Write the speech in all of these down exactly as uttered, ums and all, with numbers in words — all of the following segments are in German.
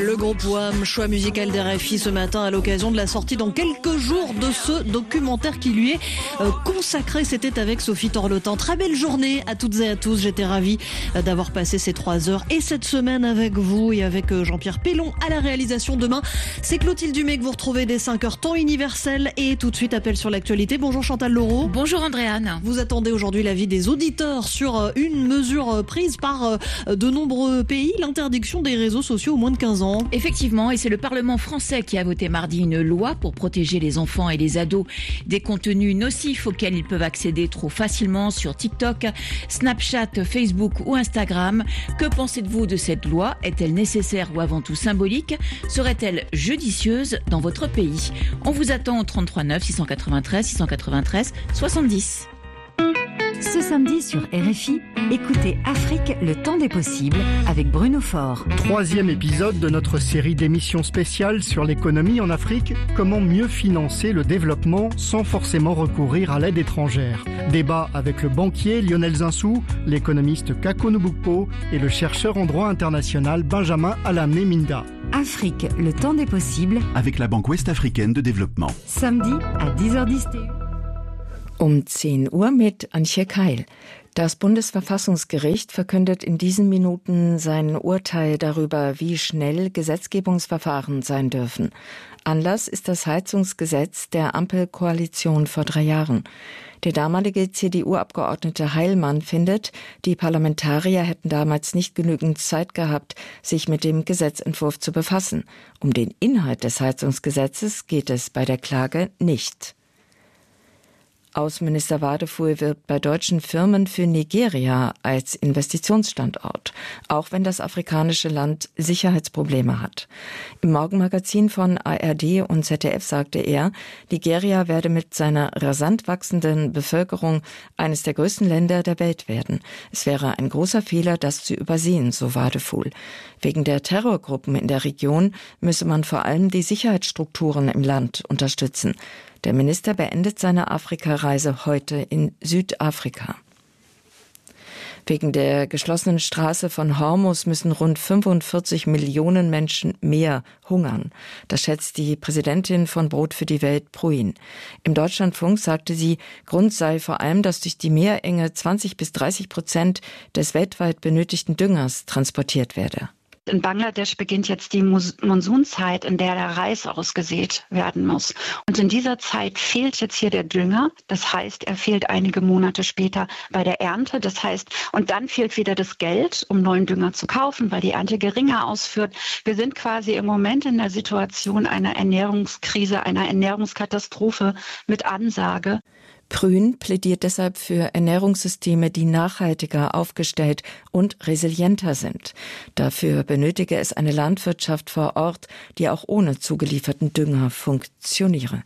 Le groupe Wham, choix musical d'R F I ce matin à l'occasion de la sortie dans quelques jours de ce documentaire qui lui est euh, consacré. C'était avec Sophie Torlotin. Très belle journée à toutes et à tous. J'étais ravie euh, d'avoir passé ces trois heures et cette semaine avec vous et avec euh, Jean-Pierre Pellon à la réalisation. Demain, c'est Clotilde Dumais que vous retrouvez dès cinq heures temps universel et tout de suite appel sur l'actualité. Bonjour Chantal Laureau. Bonjour Andréane. Vous attendez aujourd'hui l'avis des auditeurs sur une mesure prise par de nombreux pays, l'interdiction des réseaux sociaux aux moins de quinze ans. Effectivement, et c'est le Parlement français qui a voté mardi une loi pour protéger les enfants et les ados des contenus nocifs auxquels ils peuvent accéder trop facilement sur TikTok, Snapchat, Facebook ou Instagram. Que pensez-vous de cette loi ? Est-elle nécessaire ou avant tout symbolique ? Serait-elle judicieuse dans votre pays ? On vous attend au trente-trois neuf six cent quatre-vingt-treize six cent quatre-vingt-treize soixante-dix. Ce samedi sur R F I, écoutez Afrique, le temps des possibles avec Bruno Faure. Troisième épisode de notre série d'émissions spéciales sur l'économie en Afrique. Comment mieux financer le développement sans forcément recourir à l'aide étrangère. Débat avec le banquier Lionel Zinsou, l'économiste Kako Nubukpo et le chercheur en droit international Benjamin Alamné Minda. Afrique, le temps des possibles avec la Banque Ouest-Africaine de Développement. Samedi à dix heures dix. Um zehn Uhr mit Antje Keil. Das Bundesverfassungsgericht verkündet in diesen Minuten sein Urteil darüber, wie schnell Gesetzgebungsverfahren sein dürfen. Anlass ist das Heizungsgesetz der Ampelkoalition vor drei Jahren. Der damalige C D U-Abgeordnete Heilmann findet, die Parlamentarier hätten damals nicht genügend Zeit gehabt, sich mit dem Gesetzentwurf zu befassen. Um den Inhalt des Heizungsgesetzes geht es bei der Klage nicht. Außenminister Wadefuhl wirbt bei deutschen Firmen für Nigeria als Investitionsstandort, auch wenn das afrikanische Land Sicherheitsprobleme hat. Im Morgenmagazin von A R D und Z D F sagte er, Nigeria werde mit seiner rasant wachsenden Bevölkerung eines der größten Länder der Welt werden. Es wäre ein großer Fehler, das zu übersehen, so Wadefuhl. Wegen der Terrorgruppen in der Region müsse man vor allem die Sicherheitsstrukturen im Land unterstützen. Der Minister beendet seine Afrikareise heute in Südafrika. Wegen der geschlossenen Straße von Hormuz müssen rund fünfundvierzig Millionen Menschen mehr hungern. Das schätzt die Präsidentin von Brot für die Welt, Pruin. Im Deutschlandfunk sagte sie, Grund sei vor allem, dass durch die Meerenge zwanzig bis dreißig Prozent des weltweit benötigten Düngers transportiert werde. In Bangladesch beginnt jetzt die Monsunzeit, in der der Reis ausgesät werden muss. Und in dieser Zeit fehlt jetzt hier der Dünger. Das heißt, er fehlt einige Monate später bei der Ernte. Das heißt, und dann fehlt wieder das Geld, um neuen Dünger zu kaufen, weil die Ernte geringer ausführt. Wir sind quasi im Moment in der Situation einer Ernährungskrise, einer Ernährungskatastrophe mit Ansage. Prün plädiert deshalb für Ernährungssysteme, die nachhaltiger aufgestellt und resilienter sind. Dafür benötige es eine Landwirtschaft vor Ort, die auch ohne zugelieferten Dünger funktioniere.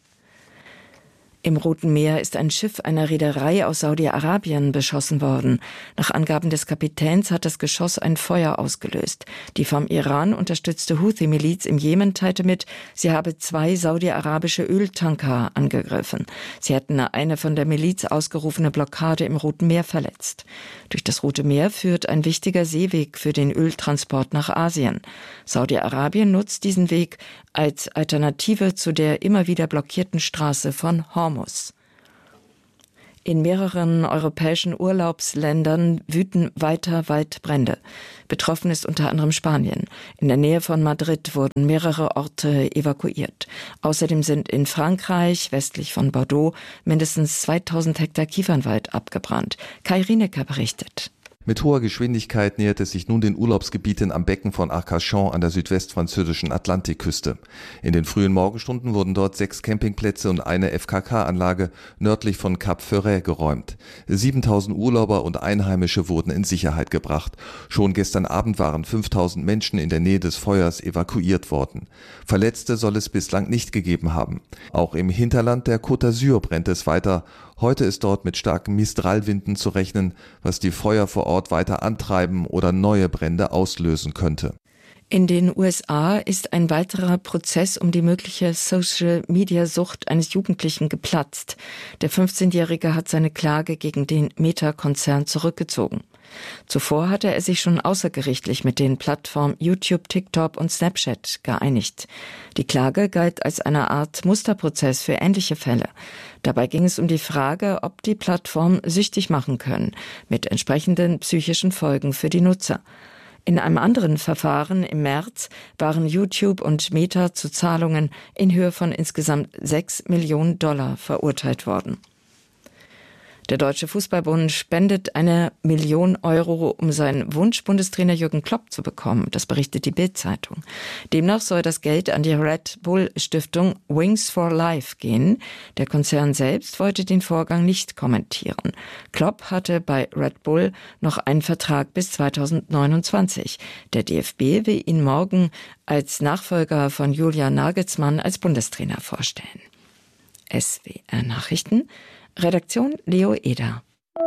Im Roten Meer ist ein Schiff einer Reederei aus Saudi-Arabien beschossen worden. Nach Angaben des Kapitäns hat das Geschoss ein Feuer ausgelöst. Die vom Iran unterstützte Houthi-Miliz im Jemen teilte mit, sie habe zwei saudi-arabische Öltanker angegriffen. Sie hätten eine von der Miliz ausgerufene Blockade im Roten Meer verletzt. Durch das Rote Meer führt ein wichtiger Seeweg für den Öltransport nach Asien. Saudi-Arabien nutzt diesen Weg als Alternative zu der immer wieder blockierten Straße von Hormuz. In mehreren europäischen Urlaubsländern wüten weiter Waldbrände. Betroffen ist unter anderem Spanien. In der Nähe von Madrid wurden mehrere Orte evakuiert. Außerdem sind in Frankreich, westlich von Bordeaux, mindestens zweitausend Hektar Kiefernwald abgebrannt. Kai Rienecker berichtet. Mit hoher Geschwindigkeit nähert es sich nun den Urlaubsgebieten am Becken von Arcachon an der südwestfranzösischen Atlantikküste. In den frühen Morgenstunden wurden dort sechs Campingplätze und eine F K K-Anlage nördlich von Cap Ferret geräumt. siebentausend Urlauber und Einheimische wurden in Sicherheit gebracht. Schon gestern Abend waren fünftausend Menschen in der Nähe des Feuers evakuiert worden. Verletzte soll es bislang nicht gegeben haben. Auch im Hinterland der Côte d'Azur brennt es weiter. Heute ist dort mit starken Mistralwinden zu rechnen, was die Feuer vor Ort weiter antreiben oder neue Brände auslösen könnte. In den U S A ist ein weiterer Prozess um die mögliche Social-Media-Sucht eines Jugendlichen geplatzt. Der fünfzehnjährige hat seine Klage gegen den Meta-Konzern zurückgezogen. Zuvor hatte er sich schon außergerichtlich mit den Plattformen YouTube, TikTok und Snapchat geeinigt. Die Klage galt als eine Art Musterprozess für ähnliche Fälle. Dabei ging es um die Frage, ob die Plattformen süchtig machen können, mit entsprechenden psychischen Folgen für die Nutzer. In einem anderen Verfahren im März waren YouTube und Meta zu Zahlungen in Höhe von insgesamt sechs Millionen Dollar verurteilt worden. Der Deutsche Fußballbund spendet eine Million Euro, um seinen Wunsch-Bundestrainer Jürgen Klopp zu bekommen. Das berichtet die Bild-Zeitung. Demnach soll das Geld an die Red Bull-Stiftung Wings for Life gehen. Der Konzern selbst wollte den Vorgang nicht kommentieren. Klopp hatte bei Red Bull noch einen Vertrag bis zweitausendneunundzwanzig. Der D F B will ihn morgen als Nachfolger von Julian Nagelsmann als Bundestrainer vorstellen. S W R Nachrichten. Redaktion Leo Eder.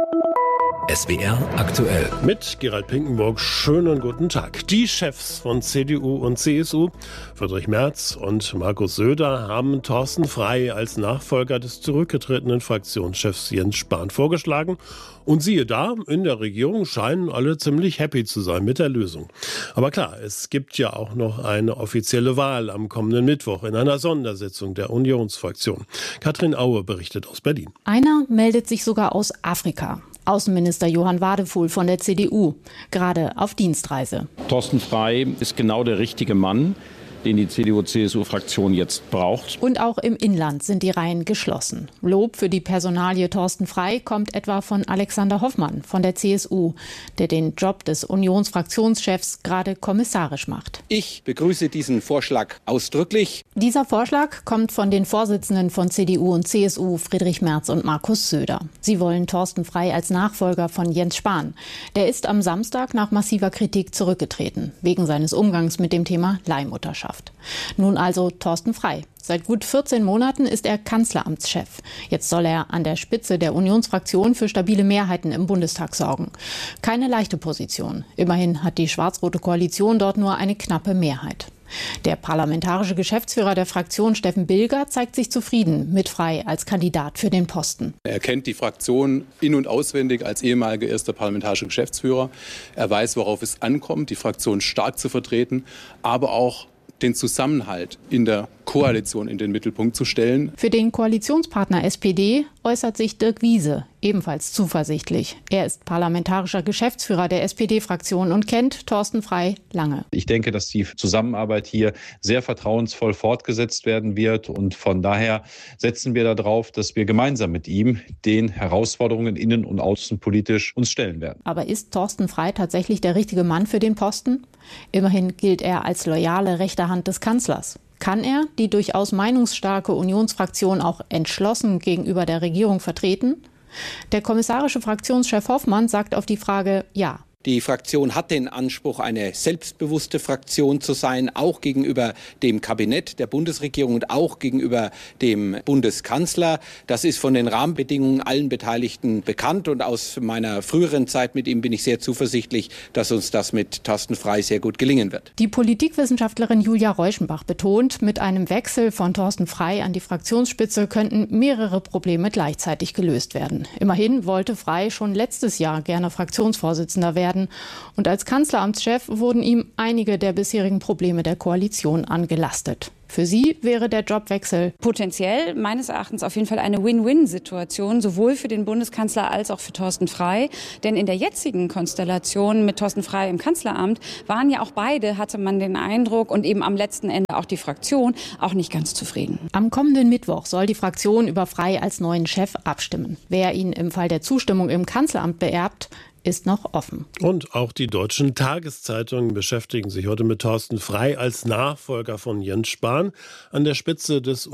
S W R aktuell. Mit Gerald Pinkenburg, schönen guten Tag. Die Chefs von C D U und C S U, Friedrich Merz und Markus Söder, haben Thorsten Frey als Nachfolger des zurückgetretenen Fraktionschefs Jens Spahn vorgeschlagen. Und siehe da, in der Regierung scheinen alle ziemlich happy zu sein mit der Lösung. Aber klar, es gibt ja auch noch eine offizielle Wahl am kommenden Mittwoch in einer Sondersitzung der Unionsfraktion. Katrin Aue berichtet aus Berlin. Einer meldet sich sogar aus Afrika. Außenminister Johann Wadefuhl von der C D U, gerade auf Dienstreise. Thorsten Frey ist genau der richtige Mann, den die C D U-C S U-Fraktion jetzt braucht. Und auch im Inland sind die Reihen geschlossen. Lob für die Personalie Thorsten Frey kommt etwa von Alexander Hoffmann von der C S U, der den Job des Unionsfraktionschefs gerade kommissarisch macht. Ich begrüße diesen Vorschlag ausdrücklich. Dieser Vorschlag kommt von den Vorsitzenden von C D U und C S U, Friedrich Merz und Markus Söder. Sie wollen Thorsten Frey als Nachfolger von Jens Spahn. Der ist am Samstag nach massiver Kritik zurückgetreten, wegen seines Umgangs mit dem Thema Leihmutterschaft. Nun also Thorsten Frey. Seit gut vierzehn Monaten ist er Kanzleramtschef. Jetzt soll er an der Spitze der Unionsfraktion für stabile Mehrheiten im Bundestag sorgen. Keine leichte Position. Immerhin hat die schwarz-rote Koalition dort nur eine knappe Mehrheit. Der parlamentarische Geschäftsführer der Fraktion, Steffen Bilger, zeigt sich zufrieden mit Frey als Kandidat für den Posten. Er kennt die Fraktion in- und auswendig als ehemaliger erster parlamentarischer Geschäftsführer. Er weiß, worauf es ankommt, die Fraktion stark zu vertreten, aber auch den Zusammenhalt in der Koalition in den Mittelpunkt zu stellen. Für den Koalitionspartner S P D äußert sich Dirk Wiese ebenfalls zuversichtlich. Er ist parlamentarischer Geschäftsführer der S P D-Fraktion und kennt Thorsten Frey lange. Ich denke, dass die Zusammenarbeit hier sehr vertrauensvoll fortgesetzt werden wird. Und von daher setzen wir darauf, dass wir gemeinsam mit ihm den Herausforderungen innen- und außenpolitisch uns stellen werden. Aber ist Thorsten Frey tatsächlich der richtige Mann für den Posten? Immerhin gilt er als loyale rechte Hand des Kanzlers. Kann er die durchaus meinungsstarke Unionsfraktion auch entschlossen gegenüber der Regierung vertreten? Der kommissarische Fraktionschef Hoffmann sagt auf die Frage ja. Die Fraktion hat den Anspruch, eine selbstbewusste Fraktion zu sein, auch gegenüber dem Kabinett der Bundesregierung und auch gegenüber dem Bundeskanzler. Das ist von den Rahmenbedingungen allen Beteiligten bekannt und aus meiner früheren Zeit mit ihm bin ich sehr zuversichtlich, dass uns das mit Thorsten Frey sehr gut gelingen wird. Die Politikwissenschaftlerin Julia Reuschenbach betont, mit einem Wechsel von Thorsten Frey an die Fraktionsspitze könnten mehrere Probleme gleichzeitig gelöst werden. Immerhin wollte Frey schon letztes Jahr gerne Fraktionsvorsitzender werden. Und als Kanzleramtschef wurden ihm einige der bisherigen Probleme der Koalition angelastet. Für sie wäre der Jobwechsel potenziell meines Erachtens auf jeden Fall eine Win-Win-Situation, sowohl für den Bundeskanzler als auch für Thorsten Frey. Denn in der jetzigen Konstellation mit Thorsten Frey im Kanzleramt waren ja auch beide, hatte man den Eindruck, und eben am letzten Ende auch die Fraktion, auch nicht ganz zufrieden. Am kommenden Mittwoch soll die Fraktion über Frey als neuen Chef abstimmen. Wer ihn im Fall der Zustimmung im Kanzleramt beerbt, ist noch offen. Und auch die deutschen Tageszeitungen beschäftigen sich heute mit Thorsten Frey als Nachfolger von Jens Spahn an der Spitze des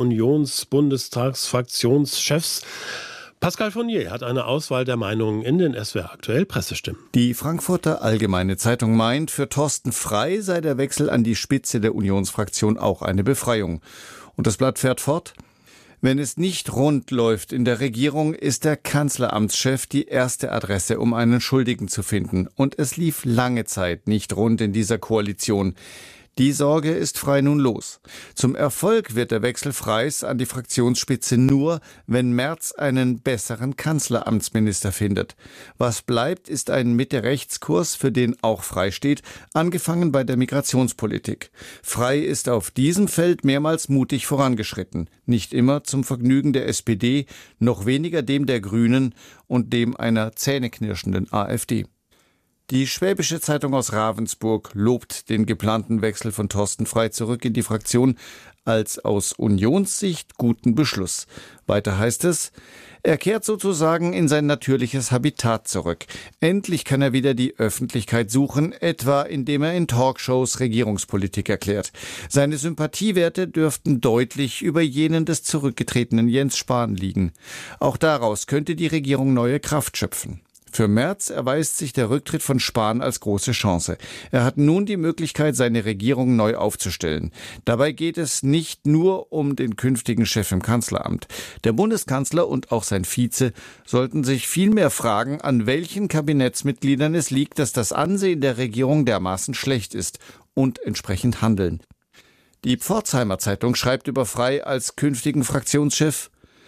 Unions-Bundestagsfraktionschefs. Pascal Fournier hat eine Auswahl der Meinungen in den S W R aktuell Pressestimmen. Die Frankfurter Allgemeine Zeitung meint, für Thorsten Frey sei der Wechsel an die Spitze der Unionsfraktion auch eine Befreiung. Und das Blatt fährt fort: Wenn es nicht rund läuft in der Regierung, ist der Kanzleramtschef die erste Adresse, um einen Schuldigen zu finden. Und es lief lange Zeit nicht rund in dieser Koalition. Die Sorge ist Frey nun los. Zum Erfolg wird der Wechsel Freys an die Fraktionsspitze nur, wenn Merz einen besseren Kanzleramtsminister findet. Was bleibt, ist ein Mitte-Rechts-Kurs, für den auch Frey steht, angefangen bei der Migrationspolitik. Frey ist auf diesem Feld mehrmals mutig vorangeschritten. Nicht immer zum Vergnügen der S P D, noch weniger dem der Grünen und dem einer zähneknirschenden AfD. Die Schwäbische Zeitung aus Ravensburg lobt den geplanten Wechsel von Thorsten Frey zurück in die Fraktion als aus Unionssicht guten Beschluss. Weiter heißt es, er kehrt sozusagen in sein natürliches Habitat zurück. Endlich kann er wieder die Öffentlichkeit suchen, etwa indem er in Talkshows Regierungspolitik erklärt. Seine Sympathiewerte dürften deutlich über jenen des zurückgetretenen Jens Spahn liegen. Auch daraus könnte die Regierung neue Kraft schöpfen. Für Merz erweist sich der Rücktritt von Spahn als große Chance. Er hat nun die Möglichkeit, seine Regierung neu aufzustellen. Dabei geht es nicht nur um den künftigen Chef im Kanzleramt. Der Bundeskanzler und auch sein Vize sollten sich vielmehr fragen, an welchen Kabinettsmitgliedern es liegt, dass das Ansehen der Regierung dermaßen schlecht ist, und entsprechend handeln. Die Pforzheimer Zeitung schreibt über Frey als künftigen Fraktionschef: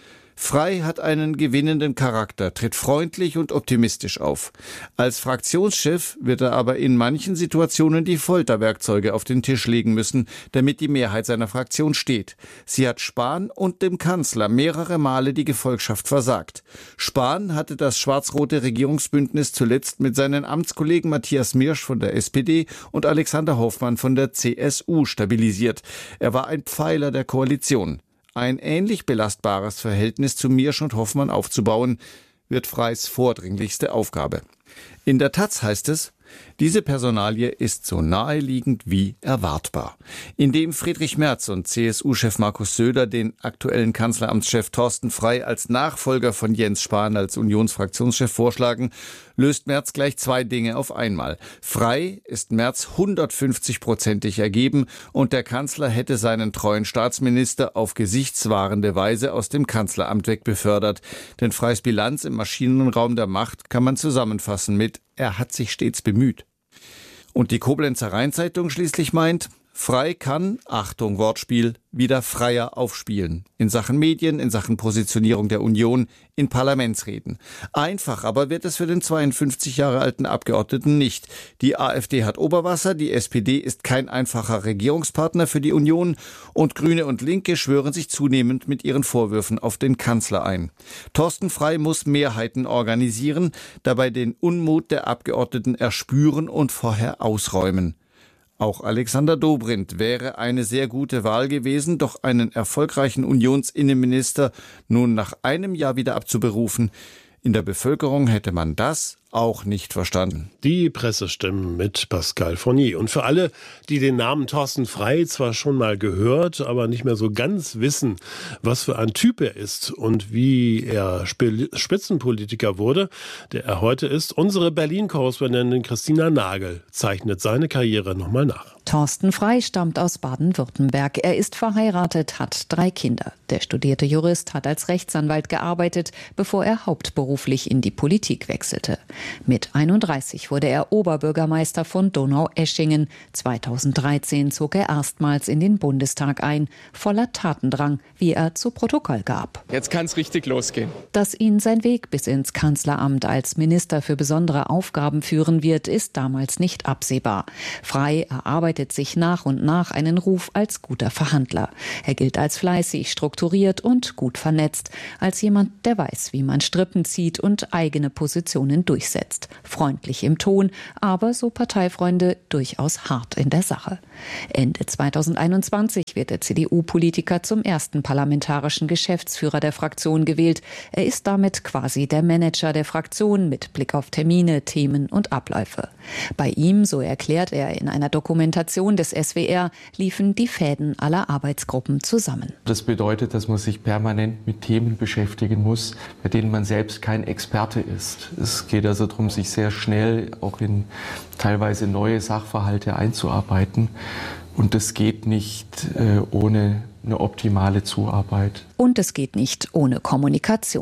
Frey hat einen gewinnenden Charakter, tritt freundlich und optimistisch auf. Als Fraktionschef wird er aber in manchen Situationen die Folterwerkzeuge auf den Tisch legen müssen, damit die Mehrheit seiner Fraktion steht. Sie hat Spahn und dem Kanzler mehrere Male die Gefolgschaft versagt. Spahn hatte das schwarz-rote Regierungsbündnis zuletzt mit seinen Amtskollegen Matthias Mirsch von der S P D und Alexander Hoffmann von der C S U stabilisiert. Er war ein Pfeiler der Koalition. Ein ähnlich belastbares Verhältnis zu Mirsch und Hoffmann aufzubauen, wird Freys vordringlichste Aufgabe. In der Taz heißt es, diese Personalie ist so naheliegend wie erwartbar. Indem Friedrich Merz und C S U-Chef Markus Söder den aktuellen Kanzleramtschef Thorsten Frey als Nachfolger von Jens Spahn als Unionsfraktionschef vorschlagen, löst Merz gleich zwei Dinge auf einmal. Frey ist Merz hundertfünfzig-prozentig ergeben und der Kanzler hätte seinen treuen Staatsminister auf gesichtswahrende Weise aus dem Kanzleramt wegbefördert. Denn Freys Bilanz im Maschinenraum der Macht kann man zusammenfassen mit: Er hat sich stets bemüht. Und die Koblenzer Rheinzeitung schließlich meint, Frey kann, Achtung Wortspiel, wieder freier aufspielen. In Sachen Medien, in Sachen Positionierung der Union, in Parlamentsreden. Einfach aber wird es für den zweiundfünfzig Jahre alten Abgeordneten nicht. Die AfD hat Oberwasser, die S P D ist kein einfacher Regierungspartner für die Union und Grüne und Linke schwören sich zunehmend mit ihren Vorwürfen auf den Kanzler ein. Thorsten Frey muss Mehrheiten organisieren, dabei den Unmut der Abgeordneten erspüren und vorher ausräumen. Auch Alexander Dobrindt wäre eine sehr gute Wahl gewesen, doch einen erfolgreichen Unionsinnenminister nun nach einem Jahr wieder abzuberufen, in der Bevölkerung hätte man das auch nicht verstanden. Die Pressestimmen mit Pascal Fournier. Und für alle, die den Namen Thorsten Frey zwar schon mal gehört, aber nicht mehr so ganz wissen, was für ein Typ er ist und wie er Spitzenpolitiker wurde, der er heute ist, unsere Berlin-Korrespondentin Christina Nagel zeichnet seine Karriere nochmal nach. Thorsten Frey stammt aus Baden-Württemberg. Er ist verheiratet, hat drei Kinder. Der studierte Jurist hat als Rechtsanwalt gearbeitet, bevor er hauptberuflich in die Politik wechselte. Mit einunddreißig wurde er Oberbürgermeister von Donaueschingen. zweitausenddreizehn zog er erstmals in den Bundestag ein, voller Tatendrang, wie er zu Protokoll gab. Jetzt kann es richtig losgehen. Dass ihn sein Weg bis ins Kanzleramt als Minister für besondere Aufgaben führen wird, ist damals nicht absehbar. Frey erarbeitet sich nach und nach einen Ruf als guter Verhandler. Er gilt als fleißig, strukturiert und gut vernetzt, als jemand, der weiß, wie man Strippen zieht und eigene Positionen durchsetzt. Freundlich im Ton, aber, so Parteifreunde, durchaus hart in der Sache. Ende zweitausendeinundzwanzig wird der C D U-Politiker zum ersten parlamentarischen Geschäftsführer der Fraktion gewählt. Er ist damit quasi der Manager der Fraktion mit Blick auf Termine, Themen und Abläufe. Bei ihm, so erklärt er in einer Dokumentation des S W R, liefen die Fäden aller Arbeitsgruppen zusammen. Das bedeutet, dass man sich permanent mit Themen beschäftigen muss, bei denen man selbst kein Experte ist. Es geht also darum, sich sehr schnell auch in teilweise neue Sachverhalte einzuarbeiten. Und das geht nicht äh, ohne eine optimale Zuarbeit. Und es geht nicht ohne Kommunikation.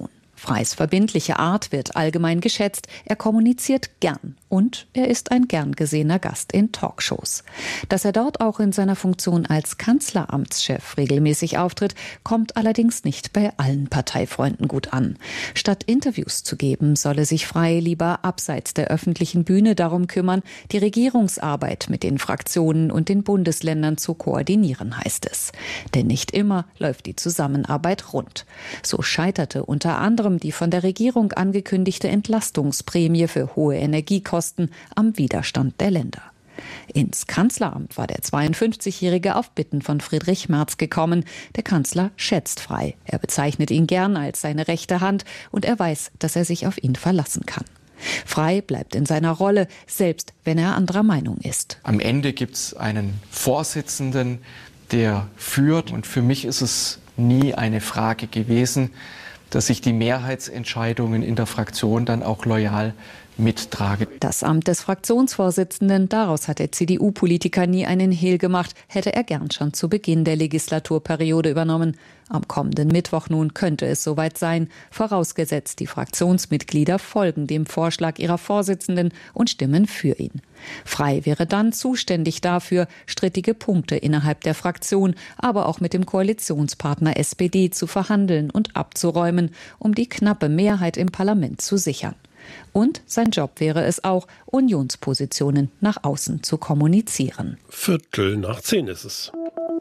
Freys verbindliche Art wird allgemein geschätzt, er kommuniziert gern und er ist ein gern gesehener Gast in Talkshows. Dass er dort auch in seiner Funktion als Kanzleramtschef regelmäßig auftritt, kommt allerdings nicht bei allen Parteifreunden gut an. Statt Interviews zu geben, solle sich Frey lieber abseits der öffentlichen Bühne darum kümmern, die Regierungsarbeit mit den Fraktionen und den Bundesländern zu koordinieren, heißt es. Denn nicht immer läuft die Zusammenarbeit rund. So scheiterte unter anderem die von der Regierung angekündigte Entlastungsprämie für hohe Energiekosten am Widerstand der Länder. Ins Kanzleramt war der zweiundfünfzigjährige auf Bitten von Friedrich Merz gekommen. Der Kanzler schätzt Frey. Er bezeichnet ihn gern als seine rechte Hand und er weiß, dass er sich auf ihn verlassen kann. Frey bleibt in seiner Rolle, selbst wenn er anderer Meinung ist. Am Ende gibt es einen Vorsitzenden, der führt. Und für mich ist es nie eine Frage gewesen, dass ich die Mehrheitsentscheidungen in der Fraktion dann auch loyal mittrage. Das Amt des Fraktionsvorsitzenden, daraus hat der C D U-Politiker nie einen Hehl gemacht, hätte er gern schon zu Beginn der Legislaturperiode übernommen. Am kommenden Mittwoch nun könnte es soweit sein, vorausgesetzt die Fraktionsmitglieder folgen dem Vorschlag ihrer Vorsitzenden und stimmen für ihn. Frey wäre dann zuständig dafür, strittige Punkte innerhalb der Fraktion, aber auch mit dem Koalitionspartner S P D zu verhandeln und abzuräumen, um die knappe Mehrheit im Parlament zu sichern. Und sein Job wäre es auch, Unionspositionen nach außen zu kommunizieren. Viertel nach zehn ist es.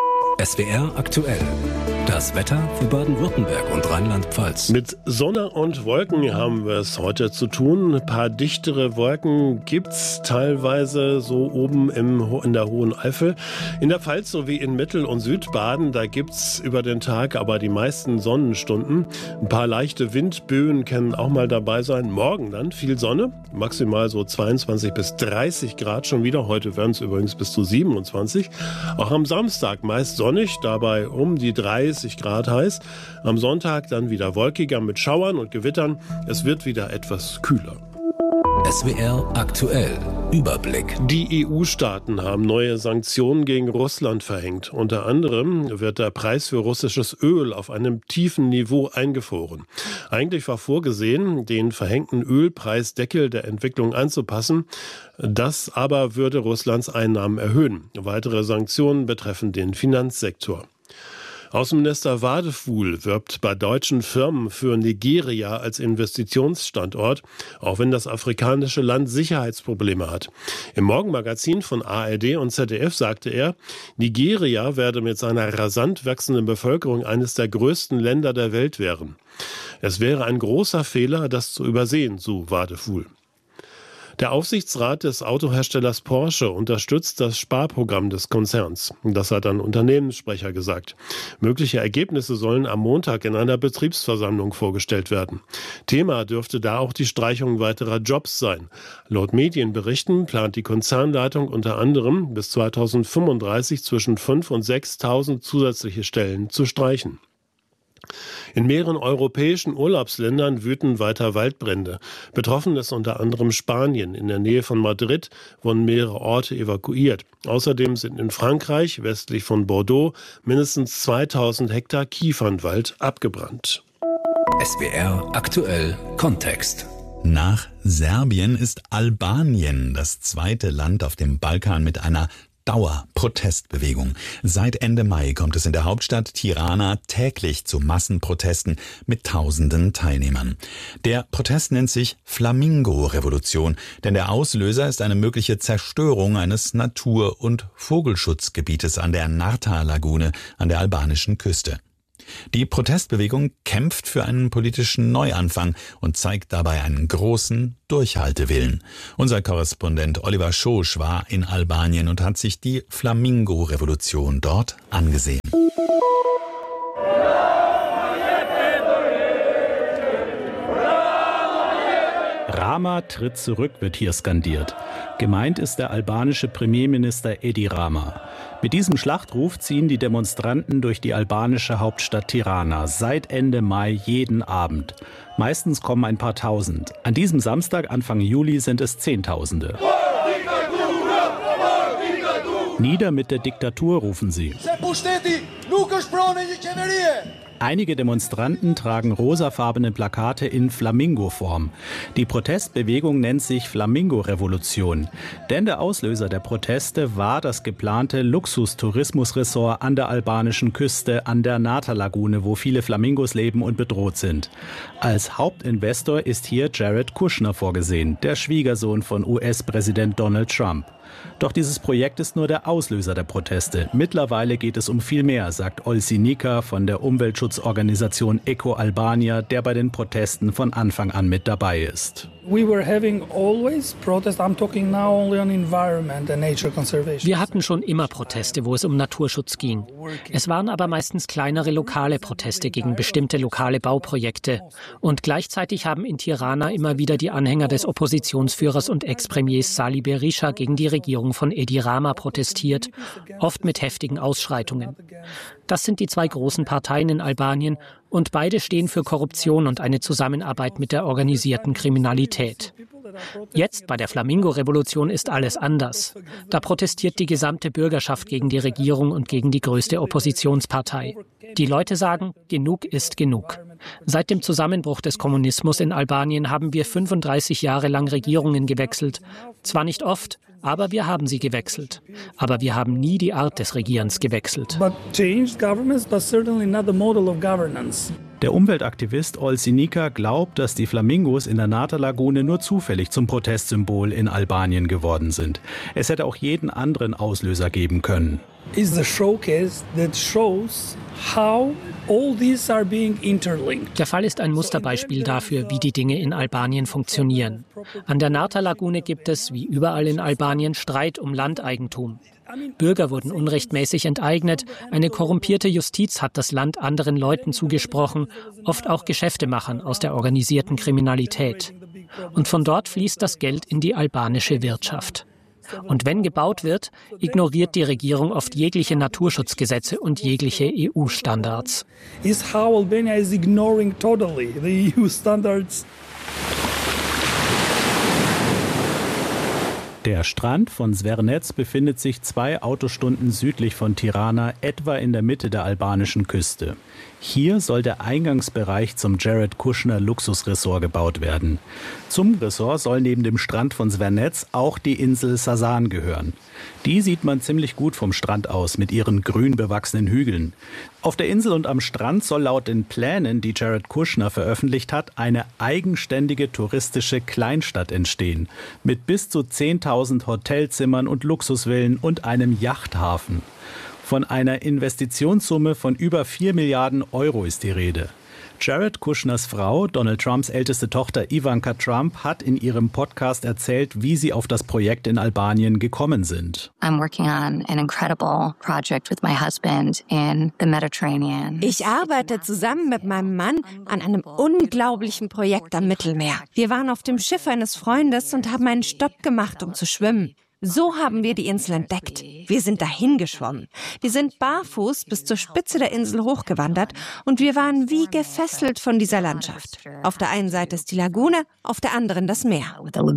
S W R aktuell. Das Wetter für Baden-Württemberg und Rheinland-Pfalz. Mit Sonne und Wolken haben wir es heute zu tun. Ein paar dichtere Wolken gibt's teilweise so oben im, in der Hohen Eifel. In der Pfalz sowie in Mittel- und Südbaden, da gibt's über den Tag aber die meisten Sonnenstunden. Ein paar leichte Windböen können auch mal dabei sein. Morgen dann viel Sonne, maximal so zweiundzwanzig bis dreißig Grad schon wieder. Heute werden es übrigens bis zu siebenundzwanzig. Auch am Samstag meist sonnig, dabei um die dreißig Grad heiß. Am Sonntag dann wieder wolkiger mit Schauern und Gewittern. Es wird wieder etwas kühler. S W R aktuell. Überblick. Die E U-Staaten haben neue Sanktionen gegen Russland verhängt. Unter anderem wird der Preis für russisches Öl auf einem tiefen Niveau eingefroren. Eigentlich war vorgesehen, den verhängten Ölpreisdeckel der Entwicklung anzupassen. Das aber würde Russlands Einnahmen erhöhen. Weitere Sanktionen betreffen den Finanzsektor. Außenminister Wadefuhl wirbt bei deutschen Firmen für Nigeria als Investitionsstandort, auch wenn das afrikanische Land Sicherheitsprobleme hat. Im Morgenmagazin von A R D und Z D F sagte er, Nigeria werde mit seiner rasant wachsenden Bevölkerung eines der größten Länder der Welt werden. Es wäre ein großer Fehler, das zu übersehen, so Wadefuhl. Der Aufsichtsrat des Autoherstellers Porsche unterstützt das Sparprogramm des Konzerns. Das hat ein Unternehmenssprecher gesagt. Mögliche Ergebnisse sollen am Montag in einer Betriebsversammlung vorgestellt werden. Thema dürfte da auch die Streichung weiterer Jobs sein. Laut Medienberichten plant die Konzernleitung unter anderem bis zweitausendfünfunddreißig zwischen fünftausend und sechstausend zusätzliche Stellen zu streichen. In mehreren europäischen Urlaubsländern wüten weiter Waldbrände. Betroffen ist unter anderem Spanien. In der Nähe von Madrid wurden mehrere Orte evakuiert. Außerdem sind in Frankreich, westlich von Bordeaux, mindestens zweitausend Hektar Kiefernwald abgebrannt. S W R aktuell Kontext. Nach Serbien ist Albanien das zweite Land auf dem Balkan mit einer Dauerprotestbewegung. Seit Ende Mai kommt es in der Hauptstadt Tirana täglich zu Massenprotesten mit tausenden Teilnehmern. Der Protest nennt sich Flamingo-Revolution, denn der Auslöser ist eine mögliche Zerstörung eines Natur- und Vogelschutzgebietes an der Narta-Lagune an der albanischen Küste. Die Protestbewegung kämpft für einen politischen Neuanfang und zeigt dabei einen großen Durchhaltewillen. Unser Korrespondent Oliver Schosch war in Albanien und hat sich die Flamingo-Revolution dort angesehen. Rama tritt zurück, wird hier skandiert. Gemeint ist der albanische Premierminister Edi Rama. Mit diesem Schlachtruf ziehen die Demonstranten durch die albanische Hauptstadt Tirana seit Ende Mai jeden Abend. Meistens kommen ein paar Tausend. An diesem Samstag, Anfang Juli, sind es Zehntausende. Nieder mit der Diktatur, rufen sie. Einige Demonstranten tragen rosafarbene Plakate in Flamingo-Form. Die Protestbewegung nennt sich Flamingo-Revolution. Denn der Auslöser der Proteste war das geplante Luxustourismusresort an der albanischen Küste an der Nata-Lagune, wo viele Flamingos leben und bedroht sind. Als Hauptinvestor ist hier Jared Kushner vorgesehen, der Schwiegersohn von U S-Präsident Donald Trump. Doch dieses Projekt ist nur der Auslöser der Proteste. Mittlerweile geht es um viel mehr, sagt Olsi Nika von der Umweltschutzorganisation Eco Albania, der bei den Protesten von Anfang an mit dabei ist. Wir hatten schon immer Proteste, wo es um Naturschutz ging. Es waren aber meistens kleinere lokale Proteste gegen bestimmte lokale Bauprojekte. Und gleichzeitig haben in Tirana immer wieder die Anhänger des Oppositionsführers und Ex-Premiers Sali Berisha gegen die Regierung von Edi Rama protestiert, oft mit heftigen Ausschreitungen. Das sind die zwei großen Parteien in Albanien und beide stehen für Korruption und eine Zusammenarbeit mit der organisierten Kriminalität. Jetzt bei der Flamingo-Revolution ist alles anders. Da protestiert die gesamte Bürgerschaft gegen die Regierung und gegen die größte Oppositionspartei. Die Leute sagen, genug ist genug. Seit dem Zusammenbruch des Kommunismus in Albanien haben wir fünfunddreißig Jahre lang Regierungen gewechselt. Zwar nicht oft, aber wir haben sie gewechselt. Aber wir haben nie die Art des Regierens gewechselt. Der Umweltaktivist Olsi Nika glaubt, dass die Flamingos in der Nata-Lagune nur zufällig zum Protestsymbol in Albanien geworden sind. Es hätte auch jeden anderen Auslöser geben können. Is the showcase that shows how all these are being interlinked. Der Fall ist ein Musterbeispiel dafür, wie die Dinge in Albanien funktionieren. An der Nata-Lagune gibt es, wie überall in Albanien, Streit um Landeigentum. Bürger wurden unrechtmäßig enteignet, eine korrumpierte Justiz hat das Land anderen Leuten zugesprochen, oft auch Geschäftemachern aus der organisierten Kriminalität. Und von dort fließt das Geld in die albanische Wirtschaft. Und wenn gebaut wird, ignoriert die Regierung oft jegliche Naturschutzgesetze und jegliche E U-Standards. Is how Albania is ignoring totally the E U standards. Der Strand von Zvernec befindet sich zwei Autostunden südlich von Tirana, etwa in der Mitte der albanischen Küste. Hier soll der Eingangsbereich zum Jared Kushner Luxusresort gebaut werden. Zum Resort soll neben dem Strand von Zvernec auch die Insel Sasan gehören. Die sieht man ziemlich gut vom Strand aus mit ihren grün bewachsenen Hügeln. Auf der Insel und am Strand soll laut den Plänen, die Jared Kushner veröffentlicht hat, eine eigenständige touristische Kleinstadt entstehen. Mit bis zu zehntausend Hotelzimmern und Luxusvillen und einem Yachthafen. Von einer Investitionssumme von über vier Milliarden Euro ist die Rede. Jared Kushners Frau, Donald Trumps älteste Tochter Ivanka Trump, hat in ihrem Podcast erzählt, wie sie auf das Projekt in Albanien gekommen sind. I'm working on an incredible project with my husband in the Mediterranean. Ich arbeite zusammen mit meinem Mann an einem unglaublichen Projekt am Mittelmeer. Wir waren auf dem Schiff eines Freundes und haben einen Stopp gemacht, um zu schwimmen. So haben wir die Insel entdeckt. Wir sind dahin geschwommen. Wir sind barfuß bis zur Spitze der Insel hochgewandert und wir waren wie gefesselt von dieser Landschaft. Auf der einen Seite ist die Lagune, auf der anderen das Meer.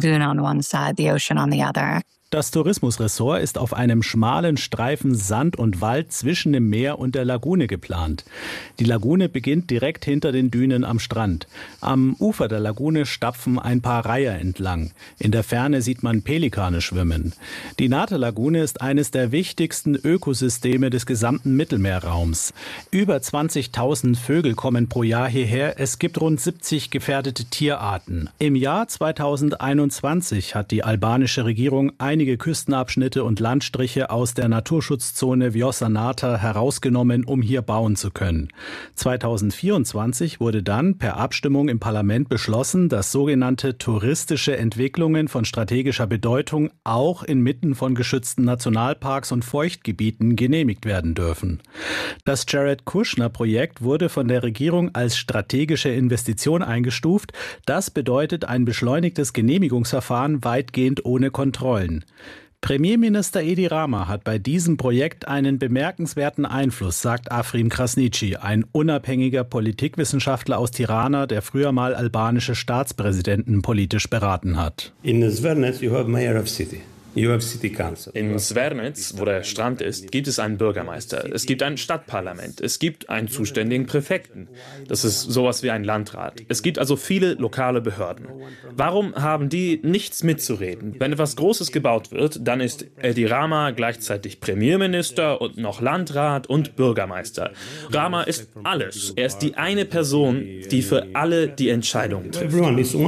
Das Tourismusressort ist auf einem schmalen Streifen Sand und Wald zwischen dem Meer und der Lagune geplant. Die Lagune beginnt direkt hinter den Dünen am Strand. Am Ufer der Lagune stapfen ein paar Reiher entlang. In der Ferne sieht man Pelikane schwimmen. Die Nata-Lagune ist eines der wichtigsten Ökosysteme des gesamten Mittelmeerraums. Über zwanzigtausend Vögel kommen pro Jahr hierher. Es gibt rund siebzig gefährdete Tierarten. Im Jahr zweitausendeinundzwanzig hat die albanische Regierung einige Küstenabschnitte und Landstriche aus der Naturschutzzone Vjosa-Nata herausgenommen, um hier bauen zu können. zweitausendvierundzwanzig wurde dann per Abstimmung im Parlament beschlossen, dass sogenannte touristische Entwicklungen von strategischer Bedeutung auch inmitten von geschützten Nationalparks und Feuchtgebieten genehmigt werden dürfen. Das Jared Kushner-Projekt wurde von der Regierung als strategische Investition eingestuft. Das bedeutet ein beschleunigtes Genehmigungsverfahren weitgehend ohne Kontrollen. Premierminister Edi Rama hat bei diesem Projekt einen bemerkenswerten Einfluss, sagt Afrim Krasniqi, ein unabhängiger Politikwissenschaftler aus Tirana, der früher mal albanische Staatspräsidenten politisch beraten hat. In Zvernec you have mayor of city. In Svernitz, wo der Strand ist, gibt es einen Bürgermeister, es gibt ein Stadtparlament, es gibt einen zuständigen Präfekten. Das ist sowas wie ein Landrat. Es gibt also viele lokale Behörden. Warum haben die nichts mitzureden? Wenn etwas Großes gebaut wird, dann ist Edi Rama gleichzeitig Premierminister und noch Landrat und Bürgermeister. Rama ist alles. Er ist die eine Person, die für alle die Entscheidungen trifft.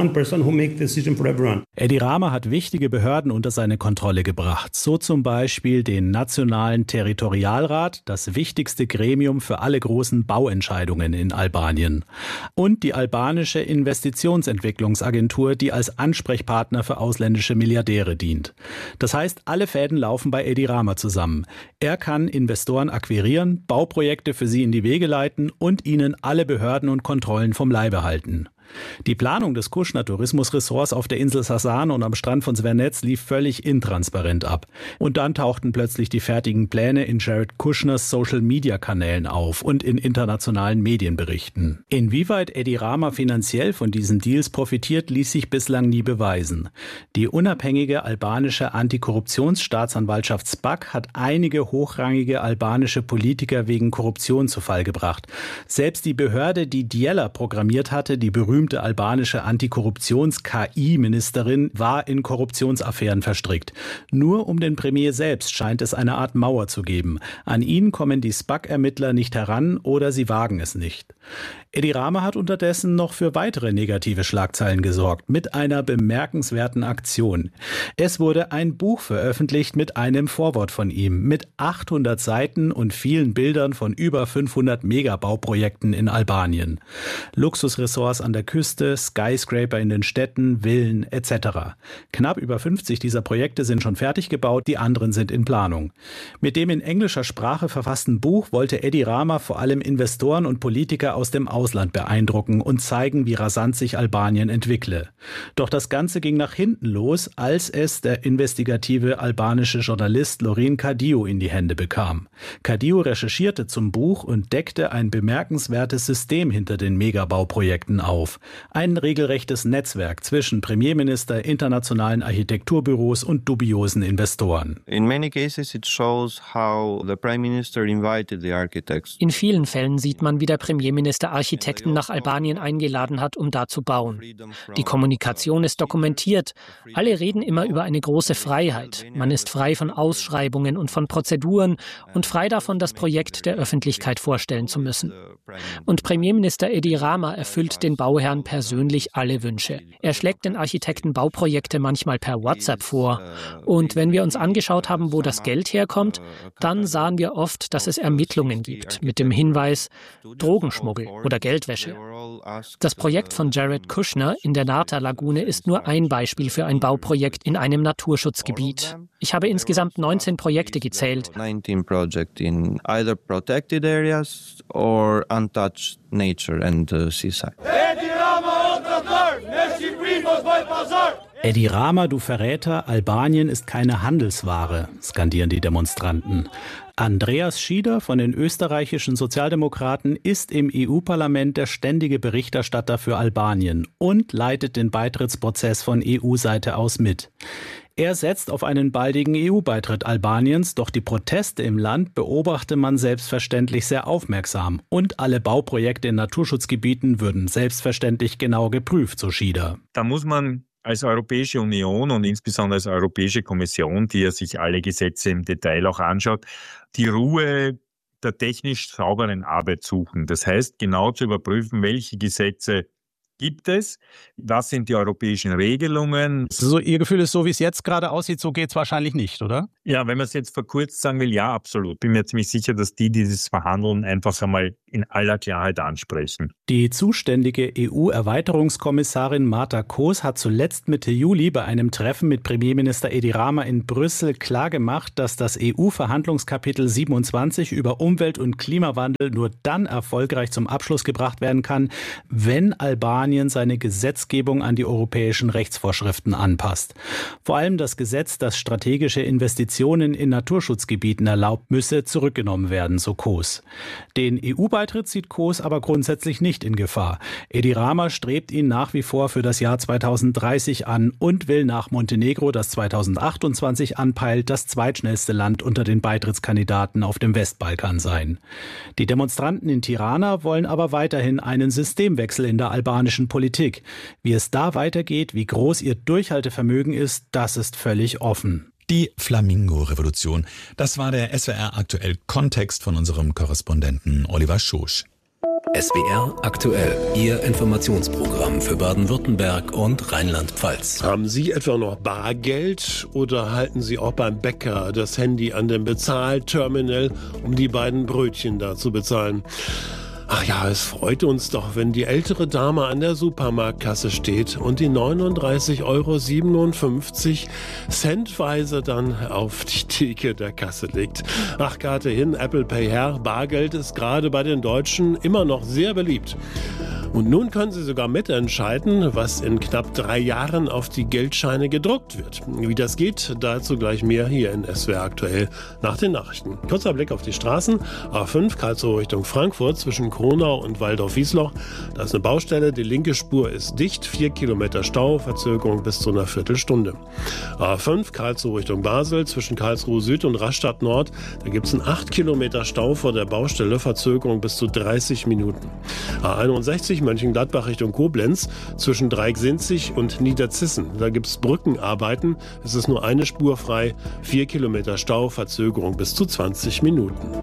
Edi Rama hat wichtige Behörden unter seine Kontrolle gebracht. So zum Beispiel den Nationalen Territorialrat, das wichtigste Gremium für alle großen Bauentscheidungen in Albanien. Und die albanische Investitionsentwicklungsagentur, die als Ansprechpartner für ausländische Milliardäre dient. Das heißt, alle Fäden laufen bei Edi Rama zusammen. Er kann Investoren akquirieren, Bauprojekte für sie in die Wege leiten und ihnen alle Behörden und Kontrollen vom Leibe halten. Die Planung des Kushner-Tourismusressorts auf der Insel Sasan und am Strand von Svernetz lief völlig intransparent ab. Und dann tauchten plötzlich die fertigen Pläne in Jared Kushners Social-Media-Kanälen auf und in internationalen Medienberichten. Inwieweit Edi Rama finanziell von diesen Deals profitiert, ließ sich bislang nie beweisen. Die unabhängige albanische Antikorruptionsstaatsanwaltschaft S P A C hat einige hochrangige albanische Politiker wegen Korruption zu Fall gebracht. Selbst die Behörde, die Djela programmiert hatte, die berühmte berühmte albanische Antikorruptions-K I-Ministerin war in Korruptionsaffären verstrickt. Nur um den Premier selbst scheint es eine Art Mauer zu geben. An ihn kommen die S P A C-Ermittler nicht heran oder sie wagen es nicht. Edi Rama hat unterdessen noch für weitere negative Schlagzeilen gesorgt, mit einer bemerkenswerten Aktion. Es wurde ein Buch veröffentlicht mit einem Vorwort von ihm, mit achthundert Seiten und vielen Bildern von über fünfhundert Megabauprojekten in Albanien. Luxusressorts an der Küste, Skyscraper in den Städten, Villen et cetera. Knapp über fünfzig dieser Projekte sind schon fertig gebaut, die anderen sind in Planung. Mit dem in englischer Sprache verfassten Buch wollte Edi Rama vor allem Investoren und Politiker aus dem Ausland beeindrucken und zeigen, wie rasant sich Albanien entwickle. Doch das Ganze ging nach hinten los, als es der investigative albanische Journalist Lorin Kadiu in die Hände bekam. Kadiu recherchierte zum Buch und deckte ein bemerkenswertes System hinter den Megabauprojekten auf. Ein regelrechtes Netzwerk zwischen Premierminister, internationalen Architekturbüros und dubiosen Investoren. In many cases it shows how the Prime Minister invited the architects. In vielen Fällen sieht man, wie der Premierminister Architekten nach Albanien eingeladen hat, um da zu bauen. Die Kommunikation ist dokumentiert. Alle reden immer über eine große Freiheit. Man ist frei von Ausschreibungen und von Prozeduren und frei davon, das Projekt der Öffentlichkeit vorstellen zu müssen. Und Premierminister Edi Rama erfüllt den Bauherren persönlich alle Wünsche. Er schlägt den Architekten Bauprojekte manchmal per WhatsApp vor. Und wenn wir uns angeschaut haben, wo das Geld herkommt, dann sahen wir oft, dass es Ermittlungen gibt, mit dem Hinweis Drogenschmuggel oder Geldwäsche. Das Projekt von Jared Kushner in der Narta-Lagune ist nur ein Beispiel für ein Bauprojekt in einem Naturschutzgebiet. Ich habe insgesamt neunzehn Projekte gezählt. nineteen projects in either protected areas or untouched nature and uh, seaside. Edi Rama, du Verräter, Albanien ist keine Handelsware, skandieren die Demonstranten. Andreas Schieder von den österreichischen Sozialdemokraten ist im E U-Parlament der ständige Berichterstatter für Albanien und leitet den Beitrittsprozess von E U-Seite aus mit. Er setzt auf einen baldigen E U-Beitritt Albaniens, doch die Proteste im Land beobachte man selbstverständlich sehr aufmerksam und alle Bauprojekte in Naturschutzgebieten würden selbstverständlich genau geprüft, so Schieder. Da muss man als Europäische Union und insbesondere als Europäische Kommission, die ja sich alle Gesetze im Detail auch anschaut, die Ruhe der technisch sauberen Arbeit suchen. Das heißt, genau zu überprüfen, welche Gesetze gibt es, was sind die europäischen Regelungen. So, Ihr Gefühl ist, so wie es jetzt gerade aussieht, so geht es wahrscheinlich nicht, oder? Ja, wenn man es jetzt verkürzt sagen will, ja, absolut. Bin mir ziemlich sicher, dass die, die dieses Verhandeln einfach einmal in aller Klarheit ansprechen. Die zuständige E U-Erweiterungskommissarin Marta Koos hat zuletzt Mitte Juli bei einem Treffen mit Premierminister Edi Rama in Brüssel klargemacht, dass das E U-Verhandlungskapitel siebenundzwanzig über Umwelt- und Klimawandel nur dann erfolgreich zum Abschluss gebracht werden kann, wenn Albanien seine Gesetzgebung an die europäischen Rechtsvorschriften anpasst. Vor allem das Gesetz, das strategische Investitionen Investitionen in Naturschutzgebieten erlaubt, müsse zurückgenommen werden, so Koos. Den E U-Beitritt sieht Koos aber grundsätzlich nicht in Gefahr. Edi Rama strebt ihn nach wie vor für das Jahr zweitausenddreißig an und will nach Montenegro, das zweitausendachtundzwanzig anpeilt, das zweitschnellste Land unter den Beitrittskandidaten auf dem Westbalkan sein. Die Demonstranten in Tirana wollen aber weiterhin einen Systemwechsel in der albanischen Politik. Wie es da weitergeht, wie groß ihr Durchhaltevermögen ist, das ist völlig offen. Die Flamingo-Revolution, das war der S W R aktuell Kontext von unserem Korrespondenten Oliver Schosch. S W R aktuell, Ihr Informationsprogramm für Baden-Württemberg und Rheinland-Pfalz. Haben Sie etwa noch Bargeld oder halten Sie auch beim Bäcker das Handy an dem Bezahlterminal, um die beiden Brötchen da zu bezahlen? Ach ja, es freut uns doch, wenn die ältere Dame an der Supermarktkasse steht und die neununddreißig Euro siebenundfünfzig centweise dann auf die Theke der Kasse legt. Ach, Karte hin, Apple Pay her, Bargeld ist gerade bei den Deutschen immer noch sehr beliebt. Und nun können Sie sogar mitentscheiden, was in knapp drei Jahren auf die Geldscheine gedruckt wird. Wie das geht, dazu gleich mehr hier in S W R aktuell nach den Nachrichten. Kurzer Blick auf die Straßen. A fünf Karlsruhe Richtung Frankfurt zwischen Kronau und Waldorf-Wiesloch. Da ist eine Baustelle, die linke Spur ist dicht, vier Kilometer Stau, Verzögerung bis zu einer Viertelstunde. A fünf Karlsruhe Richtung Basel zwischen Karlsruhe Süd und Rastatt Nord. Da gibt es einen acht Kilometer Stau vor der Baustelle, Verzögerung bis zu dreißig Minuten. A einundsechzig Mönchengladbach Richtung Koblenz zwischen Dreiecksinzig und Niederzissen. Da gibt es Brückenarbeiten. Es ist nur eine Spur frei, vier Kilometer Stau, Verzögerung bis zu zwanzig Minuten.